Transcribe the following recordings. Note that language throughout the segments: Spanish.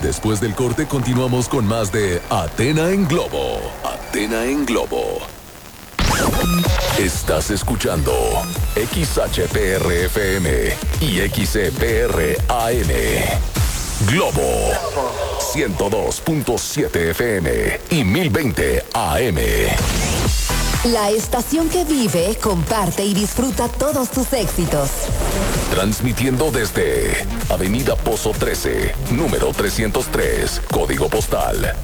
Después del corte continuamos con más de Athena en Globo. Athena en Globo. Estás escuchando XHPR-FM y XCPR-AM. Globo 102.7 FM y 1020 AM. La estación que vive, comparte y disfruta todos tus éxitos. Transmitiendo desde Avenida Pozo 13, número 303, código postal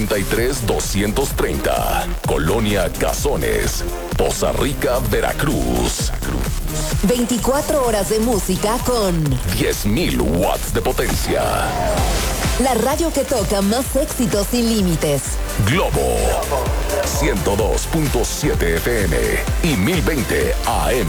93230, Colonia Cazones, Poza Rica, Veracruz. 24 horas de música con 10.000 watts de potencia. La radio que toca más éxitos sin límites. Globo 102.7 FM y 1020 AM.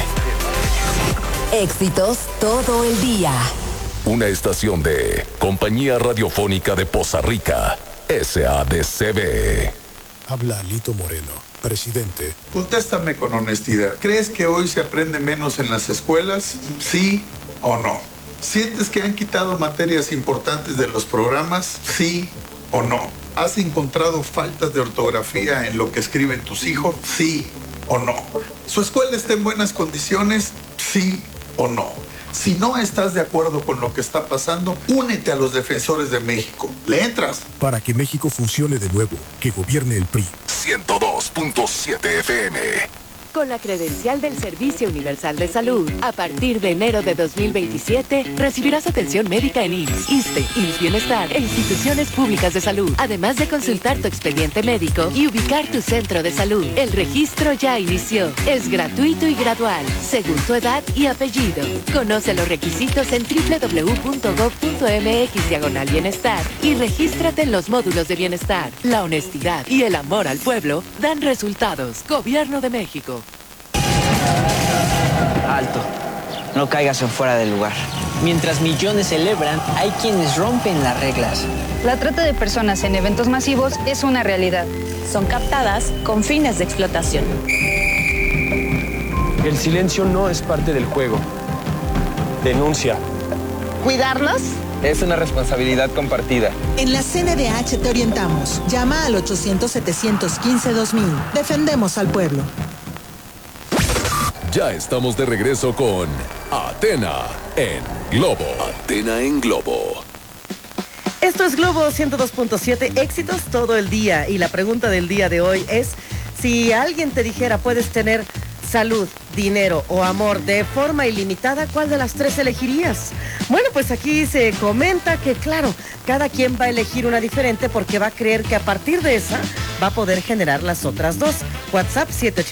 Éxitos todo el día. Una estación de Compañía Radiofónica de Poza Rica, SADCB. Habla Lito Moreno, presidente. Contéstame con honestidad. ¿Crees que hoy se aprende menos en las escuelas? ¿Sí o no? ¿Sientes que han quitado materias importantes de los programas? ¿Sí o no? ¿Has encontrado faltas de ortografía en lo que escriben tus hijos? ¿Sí o no? ¿Su escuela está en buenas condiciones? ¿Sí o no? Si no estás de acuerdo con lo que está pasando, únete a los defensores de México. ¿Le entras? Para que México funcione de nuevo, que gobierne el PRI. 102.7 FM. Con la credencial del Servicio Universal de Salud, a partir de enero de 2027, recibirás atención médica en IMSS, ISSSTE, IMSS Bienestar e instituciones públicas de salud, además de consultar tu expediente médico y ubicar tu centro de salud. El registro ya inició. Es gratuito y gradual, según tu edad y apellido. Conoce los requisitos en www.gov.mx/bienestar y regístrate en los módulos de bienestar. La honestidad y el amor al pueblo dan resultados. Gobierno de México. Alto, no caigas en fuera del lugar. Mientras millones celebran, hay quienes rompen las reglas. La trata de personas en eventos masivos es una realidad. Son captadas con fines de explotación. El silencio no es parte del juego. Denuncia. ¿Cuidarnos? Es una responsabilidad compartida. En la CNDH te orientamos. Llama al 800-715-2000. Defendemos al pueblo. Ya estamos de regreso con Athena en Globo. Athena en Globo. Esto es Globo 102.7, éxitos todo el día. Y la pregunta del día de hoy es, si alguien te dijera puedes tener salud, dinero o amor de forma ilimitada, ¿cuál de las tres elegirías? Bueno, pues aquí se comenta que, claro, cada quien va a elegir una diferente porque va a creer que a partir de esa va a poder generar las otras dos. WhatsApp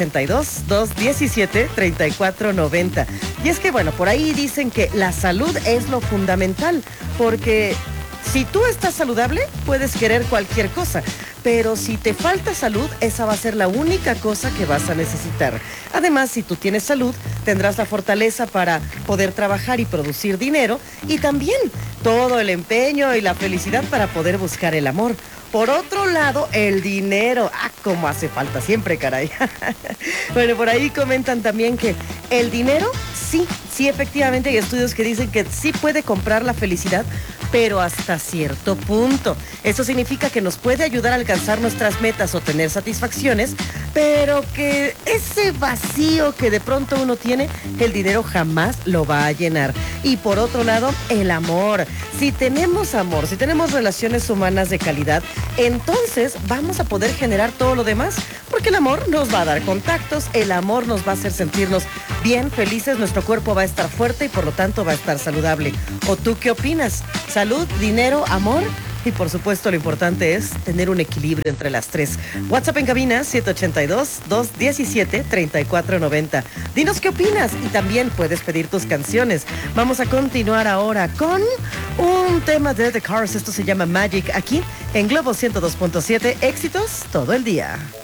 782-217-3490. Y es que, bueno, por ahí dicen que la salud es lo fundamental, porque si tú estás saludable, puedes querer cualquier cosa. Pero si te falta salud, esa va a ser la única cosa que vas a necesitar. Además, si tú tienes salud, tendrás la fortaleza para poder trabajar y producir dinero, y también todo el empeño y la felicidad para poder buscar el amor. Por otro lado, el dinero. Cómo hace falta siempre, caray. Bueno, por ahí comentan también que el dinero, sí, efectivamente hay estudios que dicen que sí puede comprar la felicidad, pero hasta cierto punto. Eso significa que nos puede ayudar a alcanzar nuestras metas o tener satisfacciones, pero que ese vacío que de pronto uno tiene, el dinero jamás lo va a llenar. Y por otro lado, el amor. Si tenemos amor, si tenemos relaciones humanas de calidad, entonces vamos a poder generar todo lo demás, porque el amor nos va a dar contactos, el amor nos va a hacer sentirnos bien, felices, nuestro cuerpo va a estar fuerte y por lo tanto va a estar saludable. ¿O tú qué opinas? ¿Salud, dinero, amor? Y por supuesto lo importante es tener un equilibrio entre las tres. WhatsApp en cabina 782-217-3490. Dinos qué opinas y también puedes pedir tus canciones. Vamos a continuar ahora con un tema de The Cars. Esto se llama Magic, aquí en Globo 102.7. Éxitos todo el día.